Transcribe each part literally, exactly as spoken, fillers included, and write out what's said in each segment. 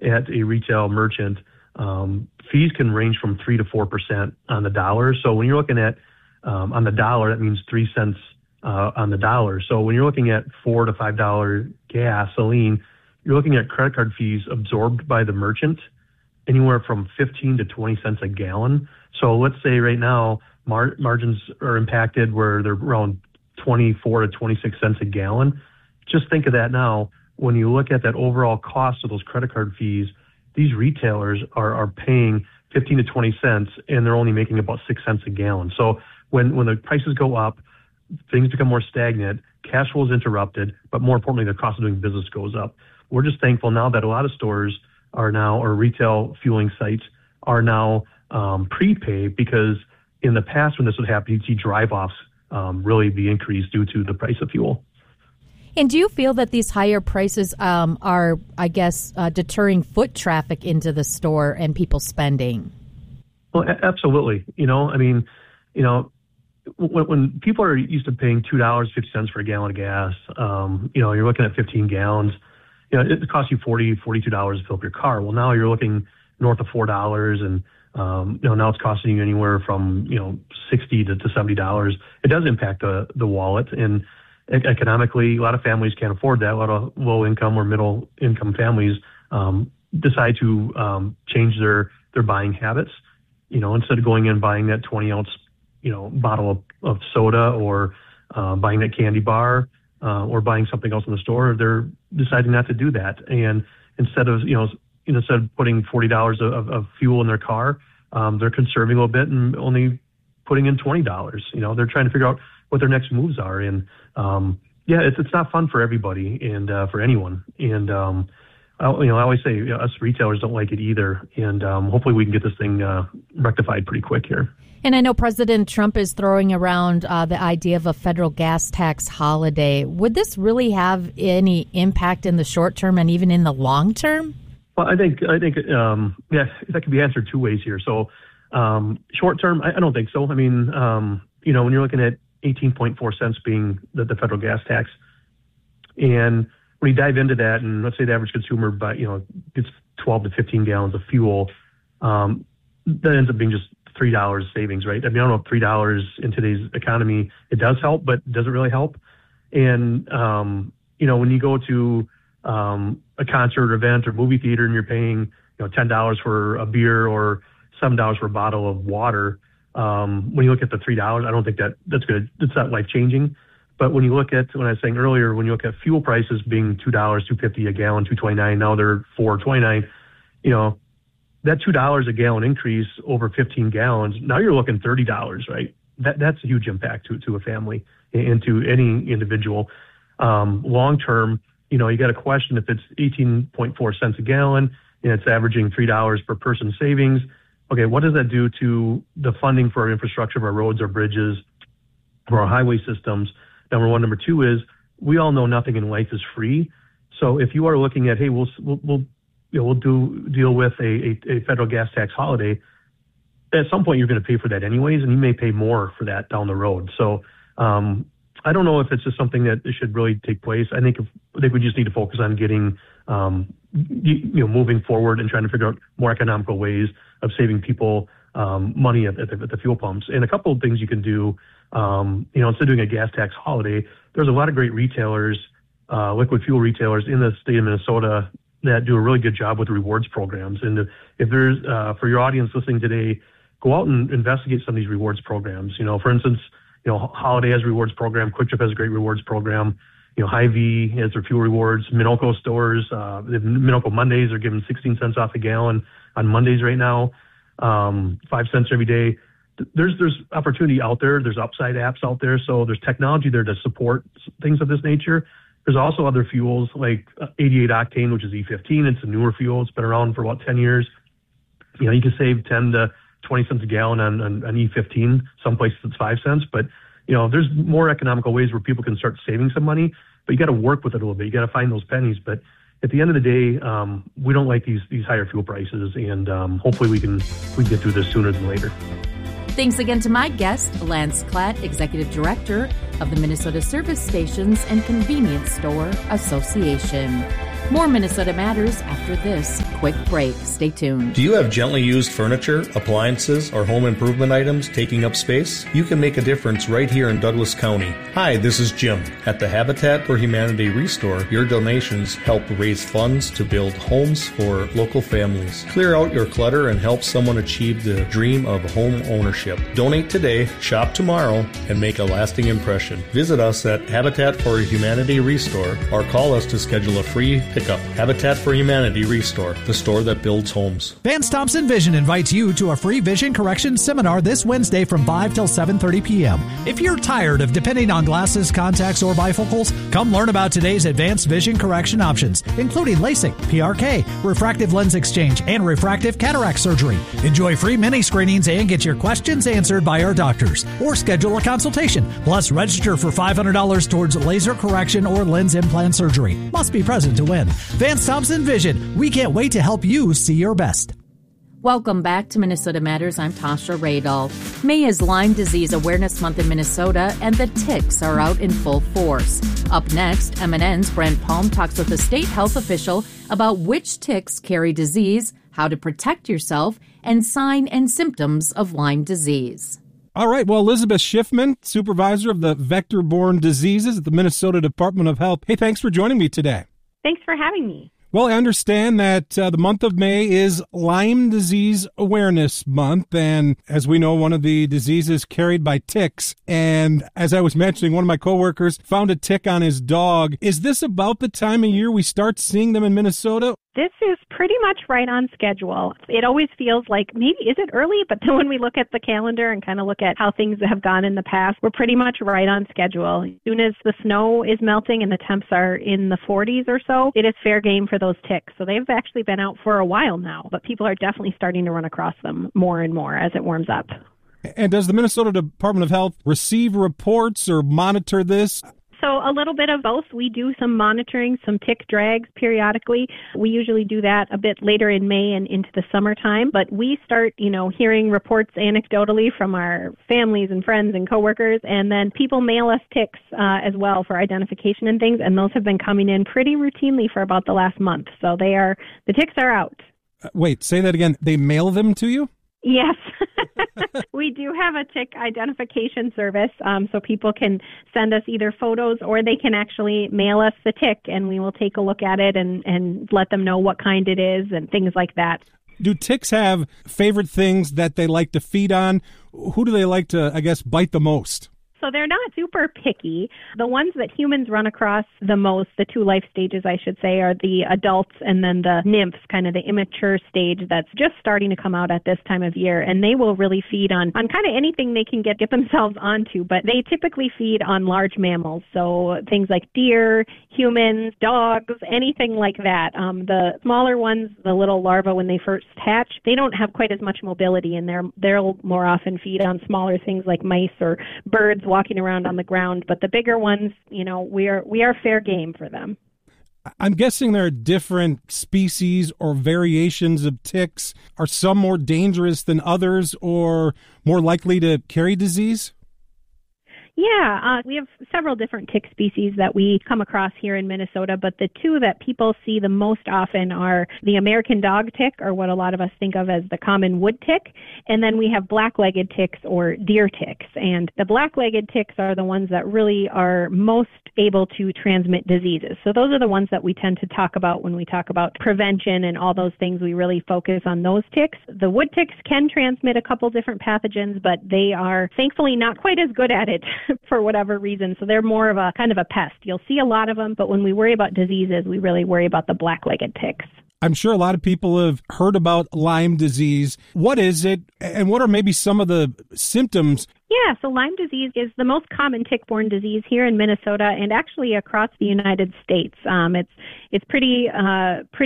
at a retail merchant, um, fees can range from three to four percent on the dollar. So when you're looking at um, on the dollar, that means three cents uh, on the dollar. So when you're looking at four to five dollar gasoline, you're looking at credit card fees absorbed by the merchant anywhere from fifteen to twenty cents a gallon. So let's say right now mar- margins are impacted where they're around twenty-four to twenty-six cents a gallon. Just think of that now. When you look at that overall cost of those credit card fees, these retailers are, are paying fifteen to twenty cents, and they're only making about six cents a gallon. So when, when the prices go up, things become more stagnant, cash flow is interrupted, but more importantly, the cost of doing business goes up. We're just thankful now that a lot of stores are now, or retail fueling sites are now um, prepaid, because in the past when this would happen, you'd see drive-offs um, really be increased due to the price of fuel. And do you feel that these higher prices um, are, I guess, uh, deterring foot traffic into the store and people spending? Well, a- absolutely. You know, I mean, you know, when, when people are used to paying two dollars and fifty cents for a gallon of gas, um, you know, you're looking at fifteen gallons. You know, it costs you forty dollars, forty-two dollars to fill up your car. Well, now you're looking north of four dollars, and um, you know, now it's costing you anywhere from, you know, sixty to, to seventy dollars. It does impact the, the wallet, and economically, a lot of families can't afford that. A lot of low-income or middle-income families um, decide to um, change their, their buying habits. You know, instead of going in and buying that twenty-ounce, you know, bottle of, of soda, or uh, buying that candy bar, uh, or buying something else in the store, they're deciding not to do that. And instead of, you know, instead of putting forty dollars of, of fuel in their car, um, they're conserving a little bit and only putting in twenty dollars. You know, they're trying to figure out what their next moves are. And um, yeah, it's it's not fun for everybody and uh, for anyone. And um, I, you know, I always say, you know, us retailers don't like it either. And um, hopefully we can get this thing uh, rectified pretty quick here. And I know President Trump is throwing around uh, the idea of a federal gas tax holiday. Would this really have any impact in the short term and even in the long term? Well, I think I think um, yeah, that could be answered two ways here. So um, short term, I, I don't think so. I mean, um, you know, when you're looking at eighteen point four cents being the, the federal gas tax, and when you dive into that, and let's say the average consumer, by you know, gets twelve to fifteen gallons of fuel, um, that ends up being just three dollars savings, right? I mean, I don't know if three dollars in today's economy, it does help, but it doesn't really help. And, um, you know, when you go to um, a concert or event or movie theater and you're paying, you know, ten dollars for a beer or seven dollars for a bottle of water, um, when you look at the three dollars, I don't think that that's good. It's not life-changing. But when you look at, when I was saying earlier, when you look at fuel prices being two dollars, two fifty a gallon, two twenty-nine, now they're four twenty-nine, you know, that two dollars a gallon increase over fifteen gallons, now you're looking thirty dollars, right? That That's a huge impact to, to a family and to any individual. Um, long term, you know, you got to question if it's eighteen point four cents a gallon and it's averaging three dollars per person savings. Okay, what does that do to the funding for our infrastructure, of our roads, our bridges, for our highway systems? Number one. Number two is, we all know nothing in life is free. So if you are looking at, hey, we'll, we'll, we'll You know, we'll do deal with a, a, a federal gas tax holiday, at some point you're going to pay for that anyways, and you may pay more for that down the road. So um, I don't know if it's just something that should really take place. I think if, I think we just need to focus on getting um, you, you know moving forward and trying to figure out more economical ways of saving people um, money at, at, the, at the fuel pumps. And a couple of things you can do, um, you know, instead of doing a gas tax holiday, there's a lot of great retailers, uh, liquid fuel retailers in the state of Minnesota that do a really good job with rewards programs. And if there's, uh, for your audience listening today, go out and investigate some of these rewards programs. You know, for instance, you know, Holiday has a rewards program, Quick Trip has a great rewards program, you know, Hy-Vee has their fuel rewards, Minoco stores, uh, Minoco Mondays are giving sixteen cents off a gallon on Mondays right now, um, five cents every day. There's, there's opportunity out there. There's upside apps out there. So there's technology there to support things of this nature. There's also other fuels like eighty-eight octane, which is E fifteen. It's a newer fuel. It's been around for about ten years. You know, you can save ten to twenty cents a gallon on, on, on E fifteen. Some places it's five cents. But, you know, there's more economical ways where people can start saving some money. But you got to work with it a little bit. You got to find those pennies. But at the end of the day, um, we don't like these these higher fuel prices. And um, hopefully we can we can get through this sooner than later. Thanks again to my guest, Lance Klatt, Executive Director of the Minnesota Service Stations and Convenience Store Association. More Minnesota Matters after this quick break. Stay tuned. Do you have gently used furniture, appliances, or home improvement items taking up space? You can make a difference right here in Douglas County. Hi, this is Jim. At the Habitat for Humanity Restore, your donations help raise funds to build homes for local families. Clear out your clutter and help someone achieve the dream of home ownership. Donate today, shop tomorrow, and make a lasting impression. Visit us at Habitat for Humanity Restore or call us to schedule a free pickup. Habitat for Humanity Restore, the store that builds homes. Vance Thompson Vision invites you to a free vision correction seminar this Wednesday from five till seven thirty p.m. If you're tired of depending on glasses, contacts, or bifocals, come learn about today's advanced vision correction options, including LASIK, P R K, refractive lens exchange, and refractive cataract surgery. Enjoy free mini screenings and get your questions answered by our doctors, or schedule a consultation. Plus, register for five hundred dollars towards laser correction or lens implant surgery. Must be present to win. Vance Thompson Vision. We can't wait to help you see your best. Welcome back to Minnesota Matters. I'm Tasha Radol. May is Lyme Disease Awareness Month in Minnesota, and the ticks are out in full force. Up next, M N N's Brent Palm talks with a state health official about which ticks carry disease, how to protect yourself, and sign and symptoms of Lyme disease. All right. Well, Elizabeth Schiffman, supervisor of the vector-borne diseases at the Minnesota Department of Health. Hey, thanks for joining me today. Thanks for having me. Well, I understand that uh, the month of May is Lyme Disease Awareness Month, and as we know, one of the diseases carried by ticks. And as I was mentioning, one of my coworkers found a tick on his dog. Is this about the time of year we start seeing them in Minnesota? This is pretty much right on schedule. It always feels like maybe, is it early? But then when we look at the calendar and kind of look at how things have gone in the past, we're pretty much right on schedule. As soon as the snow is melting and the temps are in the forties or so, it is fair game for those ticks. So they've actually been out for a while now, but people are definitely starting to run across them more and more as it warms up. And does the Minnesota Department of Health receive reports or monitor this? So a little bit of both. We do some monitoring, some tick drags periodically. We usually do that a bit later in May and into the summertime. But we start, you know, hearing reports anecdotally from our families and friends and coworkers, and then people mail us ticks uh, as well for identification and things. And those have been coming in pretty routinely for about the last month. So they are, the ticks are out. Uh, wait, say that again. They mail them to you? Yes. We do have a tick identification service, um, so people can send us either photos or they can actually mail us the tick, and we will take a look at it and, and let them know what kind it is and things like that. Do ticks have favorite things that they like to feed on? Who do they like to, I guess, bite the most? So they're not super picky. The ones that humans run across the most, the two life stages, I should say, are the adults and then the nymphs, kind of the immature stage that's just starting to come out at this time of year. And they will really feed on, on kind of anything they can get, get themselves onto. But they typically feed on large mammals. So things like deer, humans, dogs, anything like that. Um, the smaller ones, the little larvae, when they first hatch, they don't have quite as much mobility, and they're, they'll more often feed on smaller things like mice or birds walking around on the ground. But the bigger ones, you know, we are we are fair game for them. I'm guessing there are different species or variations of ticks. Are some more dangerous than others or more likely to carry disease? Yeah, uh, we have several different tick species that we come across here in Minnesota, but the two that people see the most often are the American dog tick, or what a lot of us think of as the common wood tick, and then we have black-legged ticks or deer ticks. And the black-legged ticks are the ones that really are most able to transmit diseases. So those are the ones that we tend to talk about when we talk about prevention and all those things. We really focus on those ticks. The wood ticks can transmit a couple different pathogens, but they are thankfully not quite as good at it for whatever reason. So they're more of a kind of a pest. You'll see a lot of them, but when we worry about diseases, we really worry about the black-legged ticks. I'm sure a lot of people have heard about Lyme disease. What is it, and what are maybe some of the symptoms? Yeah, so Lyme disease is the most common tick-borne disease here in Minnesota and actually across the United States. Um, it's it's pretty uh, pretty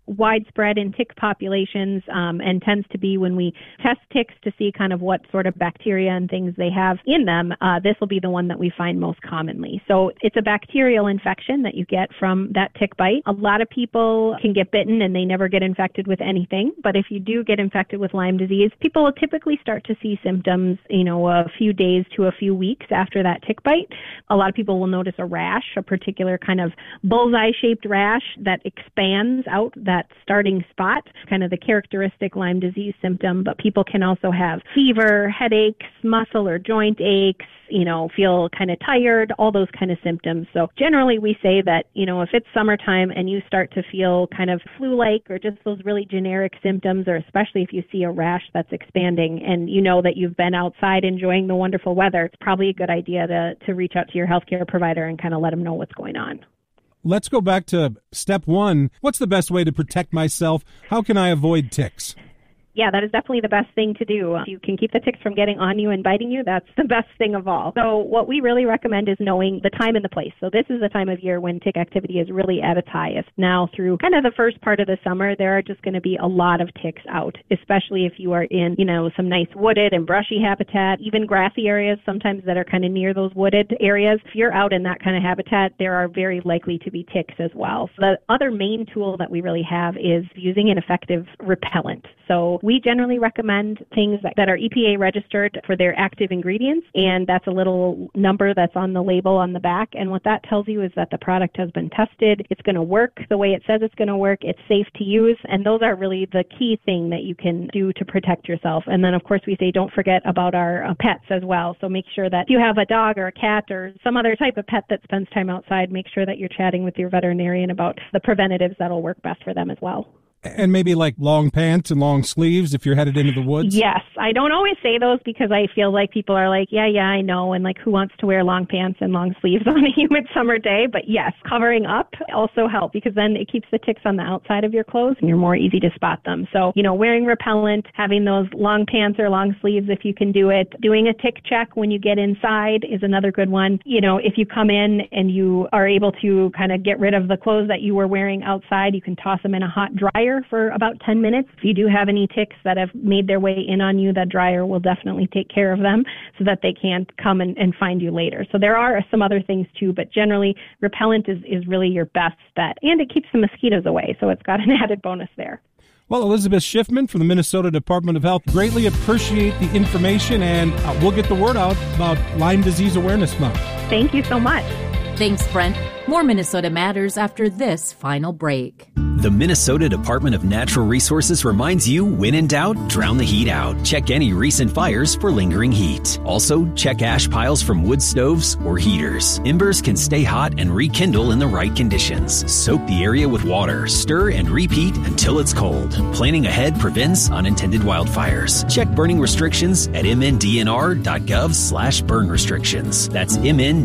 widespread in tick populations um, and tends to be when we test ticks to see kind of what sort of bacteria and things they have in them. Uh, this will be the one that we find most commonly. So it's a bacterial infection that you get from that tick bite. A lot of people can get bitten and they never get infected with anything. But if you do get infected with Lyme disease, people will typically start to see symptoms, you know, a few days to a few weeks after that tick bite. A lot of people will notice a rash, a particular kind of bullseye-shaped rash that expands out that starting spot, kind of the characteristic Lyme disease symptom. But people can also have fever, headaches, muscle or joint aches, you know, feel kind of tired, all those kind of symptoms. So generally we say that, you know, if it's summertime and you start to feel kind of flu-like or just those really generic symptoms, or especially if you see a rash that's expanding and you know that you've been outside enjoying the wonderful weather, it's probably a good idea to, to reach out to your healthcare provider and kind of let them know what's going on. Let's go back to step one. What's the best way to protect myself? How can I avoid ticks? Yeah, that is definitely the best thing to do. If you can keep the ticks from getting on you and biting you, that's the best thing of all. So what we really recommend is knowing the time and the place. So this is the time of year when tick activity is really at its highest. Now, through kind of the first part of the summer, there are just going to be a lot of ticks out, especially if you are in, you know, some nice wooded and brushy habitat, even grassy areas sometimes that are kind of near those wooded areas. If you're out in that kind of habitat, there are very likely to be ticks as well. So the other main tool that we really have is using an effective repellent. So we generally recommend things that, that are E P A registered for their active ingredients, and that's a little number that's on the label on the back. And what that tells you is that the product has been tested, it's going to work the way it says it's going to work, it's safe to use, and those are really the key thing that you can do to protect yourself. And then, of course, we say don't forget about our uh, pets as well. So make sure that if you have a dog or a cat or some other type of pet that spends time outside, make sure that you're chatting with your veterinarian about the preventatives that'll work best for them as well. And maybe like long pants and long sleeves if you're headed into the woods? Yes. I don't always say those because I feel like people are like, yeah, yeah, I know. And like, who wants to wear long pants and long sleeves on a humid summer day? But yes, covering up also helps because then it keeps the ticks on the outside of your clothes and you're more easy to spot them. So, you know, wearing repellent, having those long pants or long sleeves if you can do it, doing a tick check when you get inside is another good one. You know, if you come in and you are able to kind of get rid of the clothes that you were wearing outside, you can toss them in a hot dryer for about ten minutes. If you do have any ticks that have made their way in on you, that dryer will definitely take care of them so that they can't come and, and find you later. So there are some other things too, but generally repellent is, is really your best bet. And it keeps the mosquitoes away, so it's got an added bonus there. Well, Elizabeth Schiffman from the Minnesota Department of Health, greatly appreciate the information, and uh, we'll get the word out about Lyme Disease Awareness Month. Thank you so much. Thanks, Brent. More Minnesota Matters after this final break. The Minnesota Department of Natural Resources reminds you, when in doubt, drown the heat out. Check any recent fires for lingering heat. Also, check ash piles from wood stoves or heaters. Embers can stay hot and rekindle in the right conditions. Soak the area with water, stir and repeat until it's cold. Planning ahead prevents unintended wildfires. Check burning restrictions at mndnr.gov slash burn restrictions. That's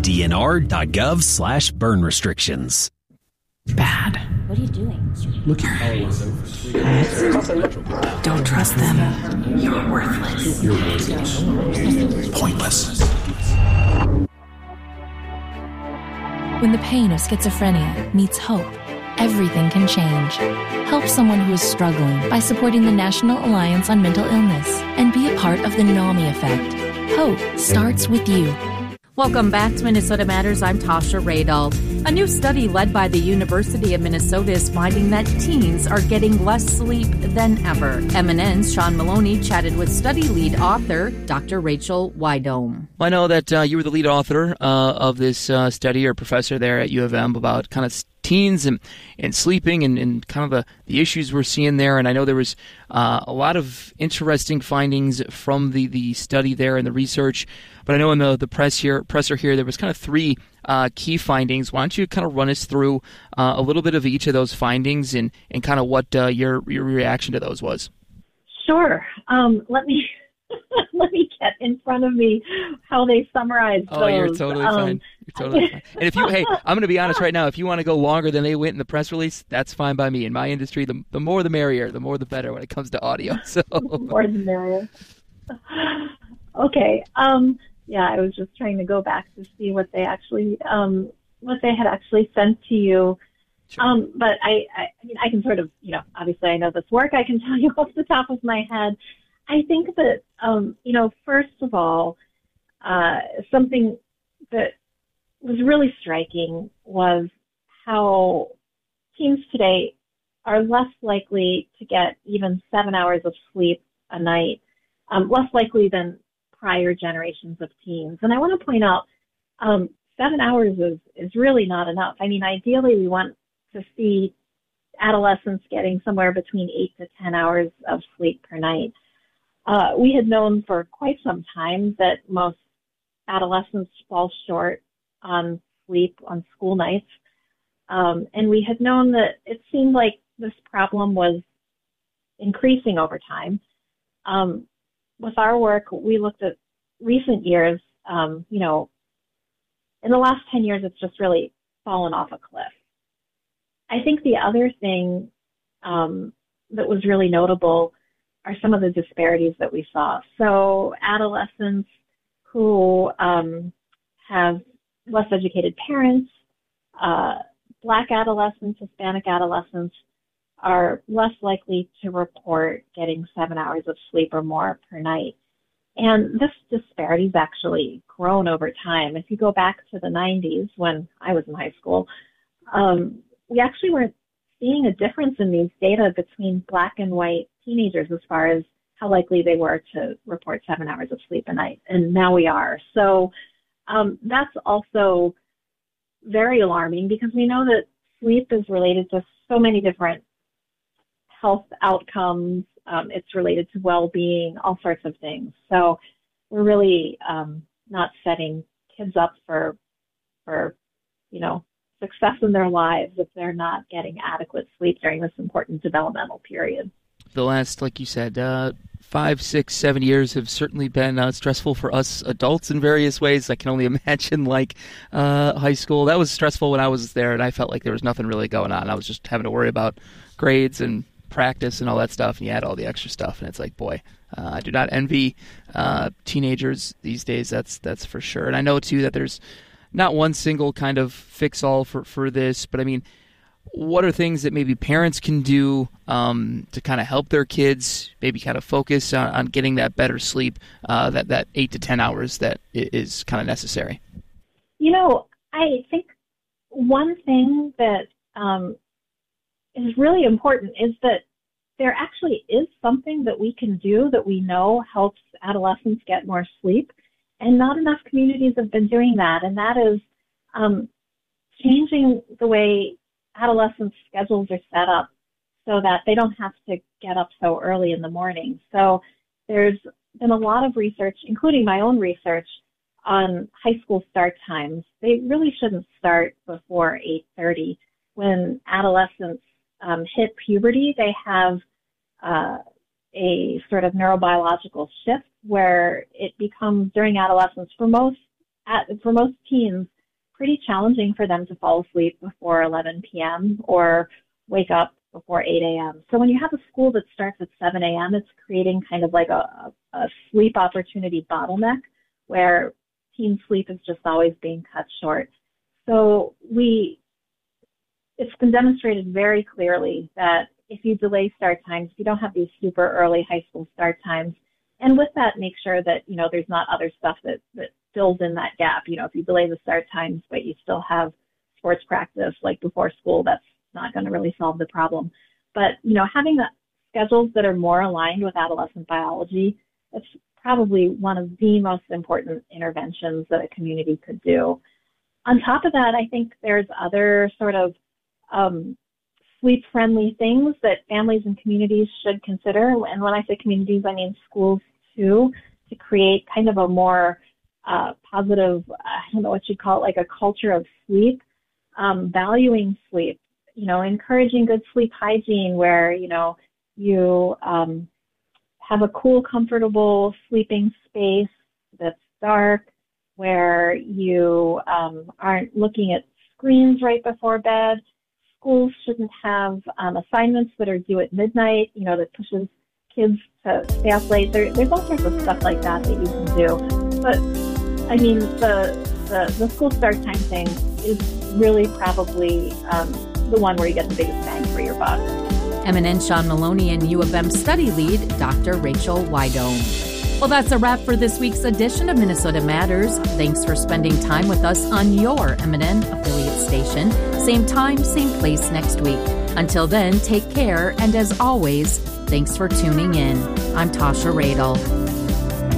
mndnr.gov slash burn restrictions. Bad. What are you doing? Look at you. Don't trust them. You're worthless. You're worthless. Pointless. When the pain of schizophrenia meets hope, everything can change. Help someone who is struggling by supporting the National Alliance on Mental Illness and be a part of the NAMI effect. Hope starts with you. Welcome back to Minnesota Matters. I'm Tasha Radal. A new study led by the University of Minnesota is finding that teens are getting less sleep than ever. M N N's Sean Maloney chatted with study lead author Doctor Rachel Wydome. Well, I know that uh, you were the lead author uh, of this uh, study, or professor there at U of M, about kind of teens and, and sleeping and, and kind of the, the issues we're seeing there. And I know there was uh, a lot of interesting findings from the, the study there and the research. But I know in the, the press here, presser here, there was kind of three uh, key findings. Why don't you kind of run us through uh, a little bit of each of those findings and, and kind of what uh, your your reaction to those was? Sure. Um, let me let me get in front of me how they summarized oh, those. Oh, you're totally um, fine. You're totally fine. And if you, hey, I'm going to be honest right now. If you want to go longer than they went in the press release, that's fine by me. In my industry, the the more the merrier. The more the better when it comes to audio. So the more the merrier. Okay. Um, yeah, I was just trying to go back to see what they actually um, what they had actually sent to you. Sure. Um, but I, I, I mean, I can sort of, you know, obviously I know this work. I can tell you off the top of my head. I think that, um, you know, first of all, uh, something that was really striking was how teens today are less likely to get even seven hours of sleep a night, um, less likely than prior generations of teens. And I want to point out, um, seven hours is, is really not enough. I mean, ideally, we want to see adolescents getting somewhere between eight to ten hours of sleep per night. Uh, we had known for quite some time that most adolescents fall short on sleep on school nights. Um, and we had known that it seemed like this problem was increasing over time. Um, with our work, we looked at recent years. Um, you know, in the last ten years, it's just really fallen off a cliff. I think the other thing um, that was really notable are some of the disparities that we saw. So adolescents who um, have less educated parents, uh, Black adolescents, Hispanic adolescents are less likely to report getting seven hours of sleep or more per night. And this disparity's actually grown over time. If you go back to the nineties when I was in high school, um, we actually weren't seeing a difference in these data between Black and white teenagers as far as how likely they were to report seven hours of sleep a night. And now we are. So um, that's also very alarming because we know that sleep is related to so many different health outcomes. Um, it's related to well-being, all sorts of things. So we're really um, not setting kids up for, for, you know, success in their lives if they're not getting adequate sleep during this important developmental period. The last, like you said, uh, five, six, seven years have certainly been uh, stressful for us adults in various ways. I can only imagine, like, uh, high school. That was stressful when I was there, and I felt like there was nothing really going on. I was just having to worry about grades and practice and all that stuff, and you had all the extra stuff, and it's like, boy, uh, I do not envy uh, teenagers these days, that's that's for sure. And I know, too, that there's not one single kind of fix-all for, for this, but, I mean, what are things that maybe parents can do um, to kind of help their kids maybe kind of focus on, on getting that better sleep, uh, that, that eight to ten hours that is kind of necessary? You know, I think one thing that um, is really important is that there actually is something that we can do that we know helps adolescents get more sleep, and not enough communities have been doing that, and that is um, changing the way adolescents' schedules are set up so that they don't have to get up so early in the morning. So there's been a lot of research, including my own research, on high school start times. They really shouldn't start before eight thirty. When adolescents um, hit puberty, they have uh, a sort of neurobiological shift where it becomes, during adolescence, for most at, for most teens, pretty challenging for them to fall asleep before eleven p.m. or wake up before eight a.m. So when you have a school that starts at seven a.m., it's creating kind of like a, a sleep opportunity bottleneck where teen sleep is just always being cut short. So we, it's been demonstrated very clearly that if you delay start times, if you don't have these super early high school start times, and with that, make sure that, you know, there's not other stuff that, that fills in that gap. You know, if you delay the start times, but you still have sports practice like before school, that's not going to really solve the problem. But, you know, having the schedules that are more aligned with adolescent biology, it's probably one of the most important interventions that a community could do. On top of that, I think there's other sort of um, sleep-friendly things that families and communities should consider. And when I say communities, I mean schools too, to create kind of a more uh, positive, I don't know what you'd call it, like a culture of sleep, um, valuing sleep, you know, encouraging good sleep hygiene where, you know, you um, have a cool, comfortable sleeping space that's dark, where you um, aren't looking at screens right before bed. Schools shouldn't have um, assignments that are due at midnight, you know, that pushes kids to stay up late. There, there's all sorts of stuff like that that you can do. But, I mean, the the, the school start time thing is really probably um, the one where you get the biggest bang for your buck. M N N Sean Maloney and U of M study lead, Doctor Rachel Wydome. Well, that's a wrap for this week's edition of Minnesota Matters. Thanks for spending time with us on your M N N affiliate station. Same time, same place next week. Until then, take care, and as always, thanks for tuning in. I'm Tasha Radel.